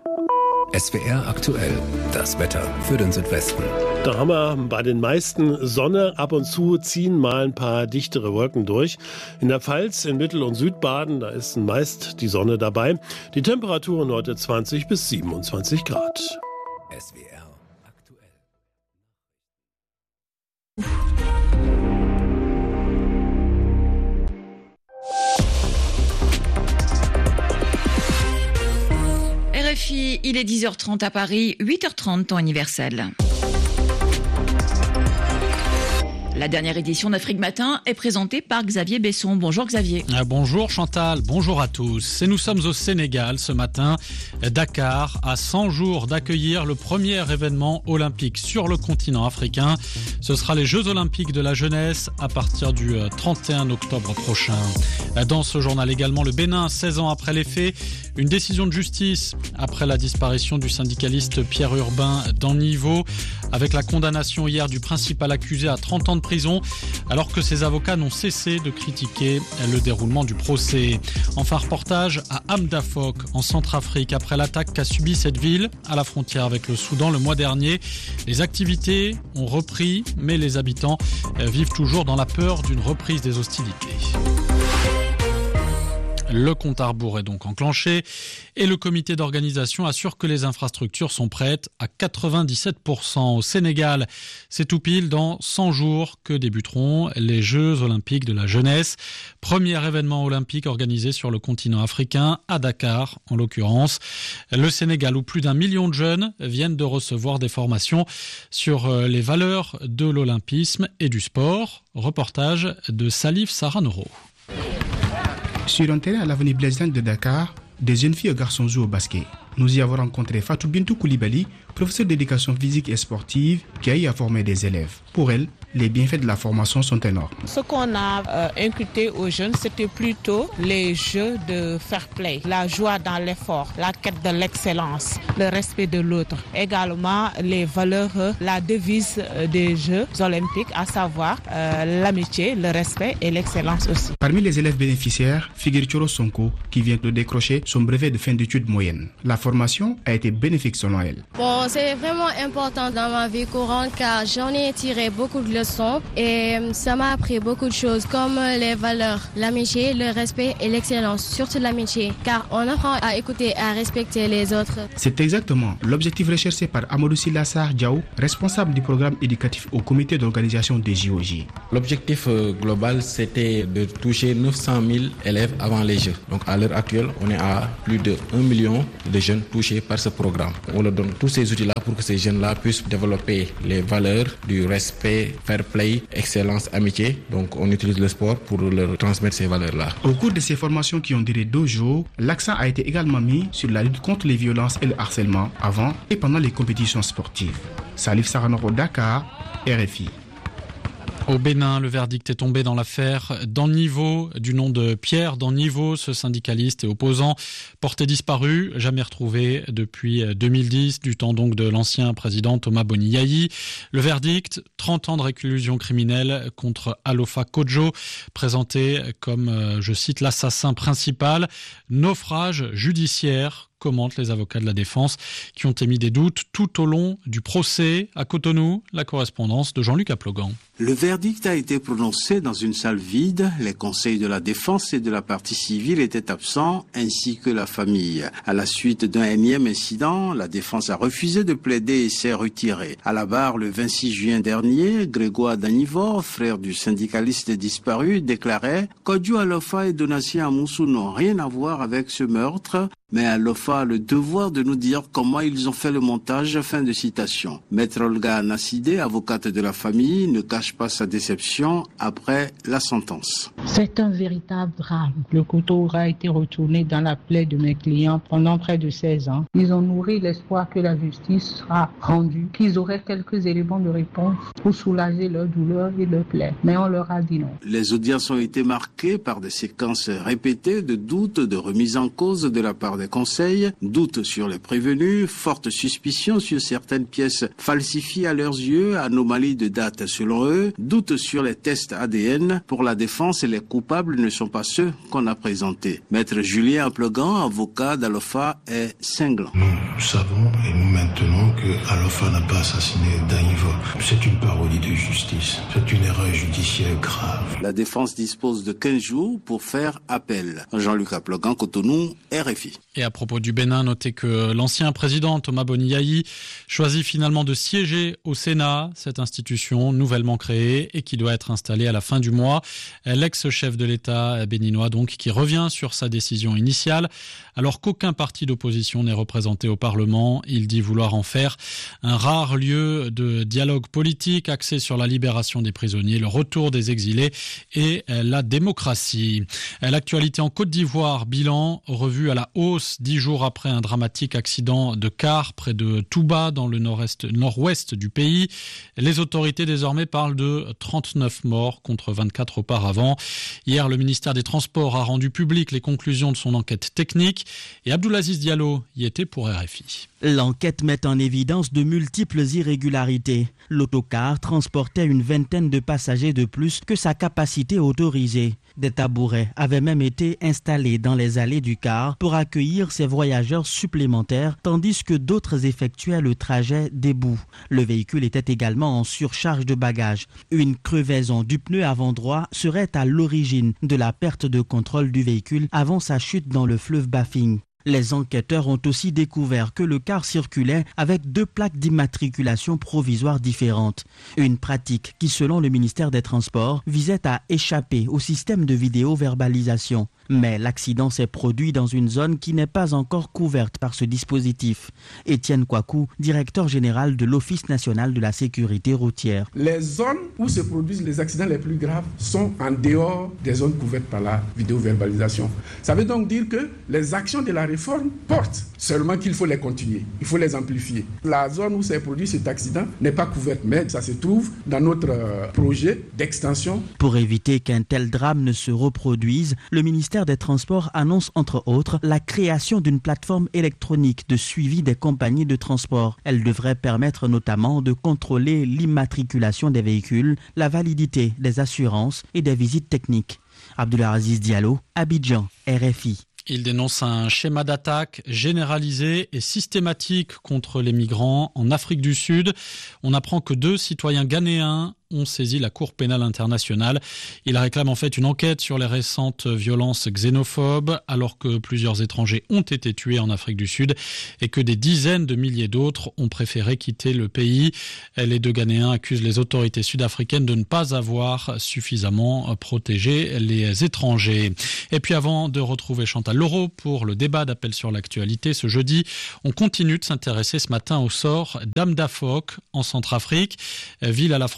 S W R aktuell, das Wetter für den Südwesten. Da haben wir bei den meisten Sonne. Ab und zu ziehen mal ein paar dichtere Wolken durch. In der Pfalz, in Mittel- und Südbaden, da ist meist die Sonne dabei. Die Temperaturen heute zwanzig bis siebenundzwanzig Grad. S W R aktuell. R F I, il est dix heures trente à Paris, huit heures trente temps universel. La dernière édition d'Afrique Matin est présentée par Xavier Besson. Bonjour Xavier. Bonjour Chantal, bonjour à tous. Et nous sommes au Sénégal ce matin. Dakar, à cent jours d'accueillir le premier événement olympique sur le continent africain. Ce sera les Jeux olympiques de la jeunesse à partir du trente et un octobre prochain. Dans ce journal également, le Bénin, seize ans après les faits. Une décision de justice après la disparition du syndicaliste Pierre Urbain d'Anniveau, avec la condamnation hier du principal accusé à trente ans de prison, alors que ses avocats n'ont cessé de critiquer le déroulement du procès. Enfin, reportage à Hamdafok, en Centrafrique, après l'attaque qu'a subie cette ville à la frontière avec le Soudan le mois dernier. Les activités ont repris, mais les habitants vivent toujours dans la peur d'une reprise des hostilités. Le compte à rebours est donc enclenché et le comité d'organisation assure que les infrastructures sont prêtes à quatre-vingt-dix-sept pour cent au Sénégal. C'est tout pile dans cent jours que débuteront les Jeux olympiques de la jeunesse. Premier événement olympique organisé sur le continent africain, à Dakar en l'occurrence. Le Sénégal où plus d'un million de jeunes viennent de recevoir des formations sur les valeurs de l'olympisme et du sport. Reportage de Salif Saranoro. Sur un terrain à l'avenue Blaise de Dakar, des jeunes filles et garçons jouent au basket. Nous y avons rencontré Fatou Bintou Koulibaly, professeure d'éducation physique et sportive, qui a eu à former des élèves. Pour elle, les bienfaits de la formation sont énormes. Ce qu'on a euh, inculqué aux jeunes, c'était plutôt les jeux de fair play, la joie dans l'effort, la quête de l'excellence, le respect de l'autre. Également, les valeurs, la devise des Jeux olympiques, à savoir euh, l'amitié, le respect et l'excellence aussi. Parmi les élèves bénéficiaires, figure Choro Sonko, qui vient de décrocher son brevet de fin d'études moyenne. La formation a été bénéfique selon elle. Bon, c'est vraiment important dans ma vie courante car j'en ai tiré beaucoup de leçons et ça m'a appris beaucoup de choses comme les valeurs, l'amitié, le respect et l'excellence, surtout l'amitié car on apprend à écouter et à respecter les autres. C'est exactement l'objectif recherché par Amadou Silassar Diaw, responsable du programme éducatif au comité d'organisation des J O J. L'objectif global c'était de toucher neuf cent mille élèves avant les Jeux. Donc à l'heure actuelle, on est à plus de un million de jeunes touchés par ce programme. On leur donne tous ces outils-là pour que ces jeunes-là puissent développer les valeurs du respect, fair play, excellence, amitié. Donc on utilise le sport pour leur transmettre ces valeurs-là. Au cours de ces formations qui ont duré deux jours, l'accent a été également mis sur la lutte contre les violences et le harcèlement avant et pendant les compétitions sportives. Salif Saranoro, Dakar, R F I. Au Bénin, le verdict est tombé dans l'affaire Danniveau, du nom de Pierre Danniveau, ce syndicaliste et opposant porté disparu, jamais retrouvé depuis deux mille dix, du temps donc de l'ancien président Thomas Boni Yayi. Le verdict, trente ans de réclusion criminelle contre Alofa Kodjo, présenté comme, je cite, l'assassin principal. Naufrage judiciaire, commentent les avocats de la défense qui ont émis des doutes tout au long du procès. À Cotonou, la correspondance de Jean-Luc Aplogan. Le verdict a été prononcé dans une salle vide. Les conseils de la défense et de la partie civile étaient absents, ainsi que la famille. À la suite d'un énième incident, la défense a refusé de plaider et s'est retirée. À la barre, le vingt-six juin dernier, Grégoire Danniveau, frère du syndicaliste disparu, déclarait « Kodjo Alofa et Donatien Amoussou n'ont rien à voir avec ce meurtre ». Mais Alofa a le devoir de nous dire comment ils ont fait le montage. Fin de citation. Maître Olga Nassidé, avocate de la famille, ne cache pas sa déception après la sentence. C'est un véritable drame. Le couteau aura été retourné dans la plaie de mes clients pendant près de seize ans. Ils ont nourri l'espoir que la justice sera rendue, qu'ils auraient quelques éléments de réponse pour soulager leur douleur et leur plaie. Mais on leur a dit non. Les audiences ont été marquées par des séquences répétées de doutes, de remise en cause de la part des conseils, doutes sur les prévenus, fortes suspicions sur certaines pièces falsifiées à leurs yeux, anomalies de date selon eux, doutes sur les tests A D N. Pour la défense, les coupables ne sont pas ceux qu'on a présentés. Maître Julien Aplogan, avocat d'Alofa, est cinglant. Nous savons et nous maintenons que Alofa n'a pas assassiné Danniveau. C'est une parodie de justice. C'est une erreur judiciaire grave. La défense dispose de quinze jours pour faire appel. Jean-Luc Aplogan, Cotonou, R F I. Et à propos du Bénin, notez que l'ancien président Thomas Boni Yayi choisit finalement de siéger au Sénat, cette institution nouvellement créée et qui doit être installée à la fin du mois. L'ex-chef de l'État béninois donc qui revient sur sa décision initiale. Alors qu'aucun parti d'opposition n'est représenté au Parlement, il dit vouloir en faire un rare lieu de dialogue politique axé sur la libération des prisonniers, le retour des exilés et la démocratie. L'actualité en Côte d'Ivoire, bilan revu à la hausse dix jours après un dramatique accident de car près de Touba dans le nord-est, nord-ouest du pays. Les autorités désormais parlent de trente-neuf morts contre vingt-quatre auparavant. Hier, le ministère des Transports a rendu public les conclusions de son enquête technique et Abdoulaziz Diallo y était pour R F I. L'enquête met en évidence de multiples irrégularités. L'autocar transportait une vingtaine de passagers de plus que sa capacité autorisée. Des tabourets avaient même été installés dans les allées du car pour accueillir ces voyageurs supplémentaires, tandis que d'autres effectuaient le trajet debout. Le véhicule était également en surcharge de bagages. Une crevaison du pneu avant droit serait à l'origine de la perte de contrôle du véhicule avant sa chute dans le fleuve Bafing. Les enquêteurs ont aussi découvert que le car circulait avec deux plaques d'immatriculation provisoire différentes. Une pratique qui, selon le ministère des Transports, visait à échapper au système de vidéo-verbalisation. Mais l'accident s'est produit dans une zone qui n'est pas encore couverte par ce dispositif. Étienne Kouakou, directeur général de l'Office national de la sécurité routière. Les zones où se produisent les accidents les plus graves sont en dehors des zones couvertes par la vidéo-verbalisation. Ça veut donc dire que les actions de la réforme portent, seulement qu'il faut les continuer, il faut les amplifier. La zone où s'est produit cet accident n'est pas couverte, mais ça se trouve dans notre projet d'extension. Pour éviter qu'un tel drame ne se reproduise, le ministère des Transports annonce entre autres la création d'une plateforme électronique de suivi des compagnies de transport. Elle devrait permettre notamment de contrôler l'immatriculation des véhicules, la validité des assurances et des visites techniques. Abdoulaziz Diallo, Abidjan, R F I. Il dénonce un schéma d'attaque généralisé et systématique contre les migrants en Afrique du Sud. On apprend que deux citoyens ghanéens ont saisi la Cour pénale internationale. Il réclame en fait une enquête sur les récentes violences xénophobes, alors que plusieurs étrangers ont été tués en Afrique du Sud et que des dizaines de milliers d'autres ont préféré quitter le pays. Les deux Ghanéens accusent les autorités sud-africaines de ne pas avoir suffisamment protégé les étrangers. Et puis avant de retrouver Chantal Leroux pour le débat d'appel sur l'actualité ce jeudi, on continue de s'intéresser ce matin au sort d'Amdafok en Centrafrique, ville à la frontière avec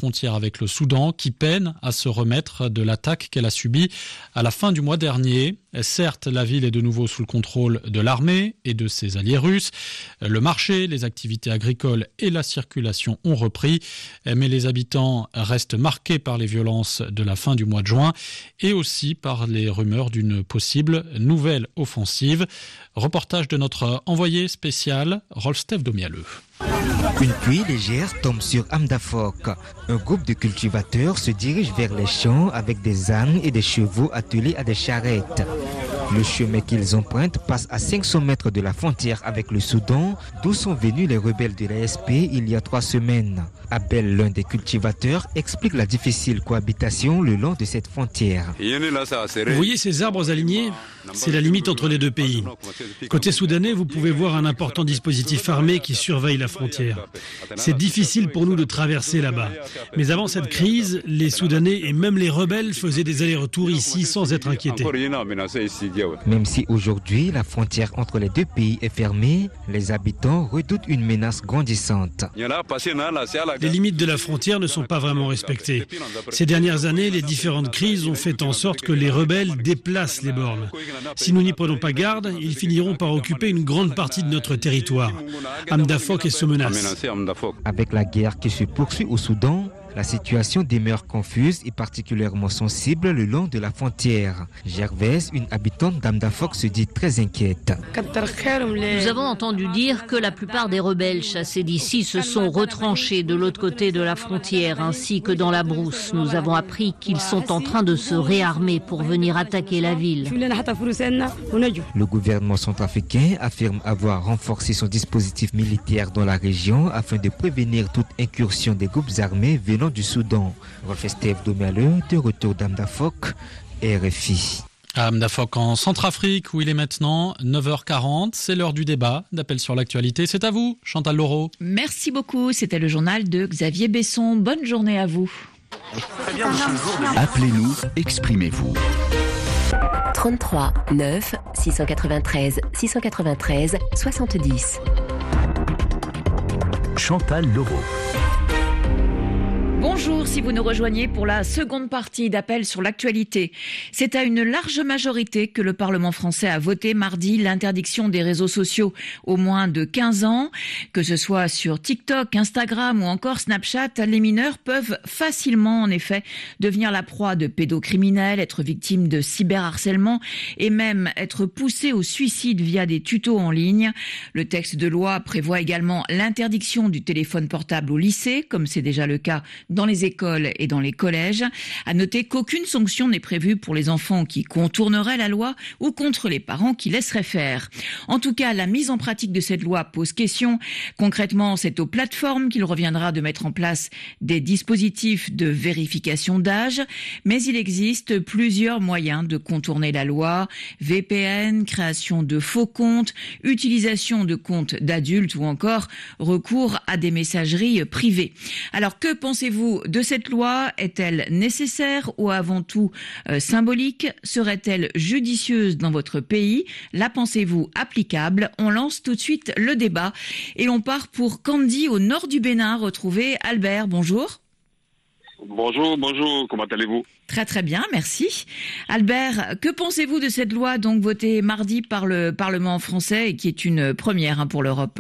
avec le Soudan qui peine à se remettre de l'attaque qu'elle a subie à la fin du mois dernier. Certes, la ville est de nouveau sous le contrôle de l'armée et de ses alliés russes. Le marché, les activités agricoles et la circulation ont repris, mais les habitants restent marqués par les violences de la fin du mois de juin et aussi par les rumeurs d'une possible nouvelle offensive. Reportage de notre envoyé spécial, Rolf Domialeux. Une pluie légère tombe sur Amdafok. Un groupe de cultivateurs se dirige vers les champs avec des ânes et des chevaux attelés à des charrettes. Le chemin qu'ils empruntent passe à cinq cents mètres de la frontière avec le Soudan, d'où sont venus les rebelles de l'A S P il y a trois semaines. Abel, l'un des cultivateurs, explique la difficile cohabitation le long de cette frontière. Vous voyez ces arbres alignés ? C'est la limite entre les deux pays. Côté soudanais, vous pouvez voir un important dispositif armé qui surveille la frontière. C'est difficile pour nous de traverser là-bas. Mais avant cette crise, les Soudanais et même les rebelles faisaient des allers-retours ici sans être inquiétés. Même si aujourd'hui la frontière entre les deux pays est fermée, les habitants redoutent une menace grandissante. Les limites de la frontière ne sont pas vraiment respectées. Ces dernières années, les différentes crises ont fait en sorte que les rebelles déplacent les bornes. Si nous n'y prenons pas garde, ils finiront par occuper une grande partie de notre territoire. Amdafok est sous menace. Avec la guerre qui se poursuit au Soudan, la situation demeure confuse et particulièrement sensible le long de la frontière. Gervaise, une habitante d'Amdafok, se dit très inquiète. Nous avons entendu dire que la plupart des rebelles chassés d'ici se sont retranchés de l'autre côté de la frontière ainsi que dans la brousse. Nous avons appris qu'ils sont en train de se réarmer pour venir attaquer la ville. Le gouvernement centrafricain affirme avoir renforcé son dispositif militaire dans la région afin de prévenir toute incursion des groupes armés venant du Soudan. Rolf Domialeux, de retour d'Amdafok, R F I. À Amdafok en Centrafrique, où il est maintenant neuf heures quarante. C'est l'heure du débat, d'appel sur l'actualité. C'est à vous, Chantal Laureau. Merci beaucoup. C'était le journal de Xavier Besson. Bonne journée à vous. Appelez-nous, exprimez-vous. trente-trois neuf six cent quatre-vingt-treize six cent quatre-vingt-treize soixante-dix. Chantal Laureau. Bonjour, si vous nous rejoignez pour la seconde partie d'appel sur l'actualité. C'est à une large majorité que le Parlement français a voté mardi l'interdiction des réseaux sociaux aux moins de quinze ans. Que ce soit sur TikTok, Instagram ou encore Snapchat, les mineurs peuvent facilement en effet devenir la proie de pédocriminels, être victimes de cyberharcèlement et même être poussés au suicide via des tutos en ligne. Le texte de loi prévoit également l'interdiction du téléphone portable au lycée, comme c'est déjà le cas dans les écoles et dans les collèges. À noter qu'aucune sanction n'est prévue pour les enfants qui contourneraient la loi ou contre les parents qui laisseraient faire. En tout cas, la mise en pratique de cette loi pose question. Concrètement, c'est aux plateformes qu'il reviendra de mettre en place des dispositifs de vérification d'âge, mais il existe plusieurs moyens de contourner la loi. V P N, création de faux comptes, utilisation de comptes d'adultes ou encore recours à des messageries privées. Alors, que pensez-vous de cette loi? Est-elle nécessaire ou avant tout euh, symbolique? Serait-elle judicieuse dans votre pays? La pensez-vous applicable? On lance tout de suite le débat et l'on part pour Kandi au nord du Bénin. Retrouver Albert, bonjour. Bonjour, bonjour, comment allez-vous? Très très bien, merci. Albert, que pensez-vous de cette loi donc votée mardi par le Parlement français et qui est une première hein, pour l'Europe?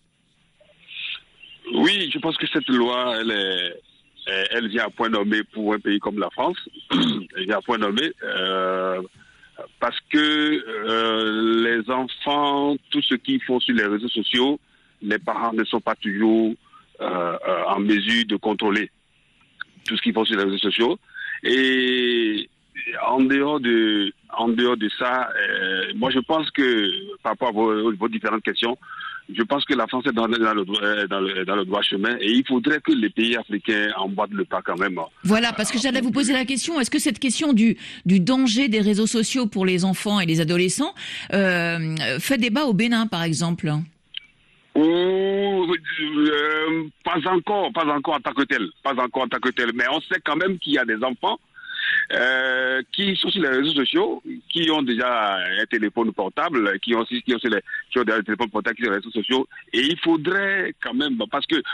Oui, je pense que cette loi, elle est elle vient à point nommé pour un pays comme la France. Elle vient à point nommé euh, parce que euh, les enfants, tout ce qu'ils font sur les réseaux sociaux, les parents ne sont pas toujours euh, euh, en mesure de contrôler tout ce qu'ils font sur les réseaux sociaux. Et en dehors de, en dehors de ça, euh, moi je pense que par rapport à vos, vos différentes questions, je pense que la France est dans, dans, le, dans, le, dans le droit chemin et il faudrait que les pays africains emboîtent le pas quand même. Voilà, parce que j'allais vous poser la question, est-ce que cette question du, du danger des réseaux sociaux pour les enfants et les adolescents euh, fait débat au Bénin, par exemple? Oh, euh, pas encore, pas encore en tant que tel, pas encore en tant que tel, mais on sait quand même qu'il y a des enfants Euh, qui sont sur les réseaux sociaux, qui ont déjà un téléphone portable, qui ont aussi, qui ont, les, qui ont des téléphones portables, qui sont sur les réseaux sociaux, et il faudrait quand même, parce que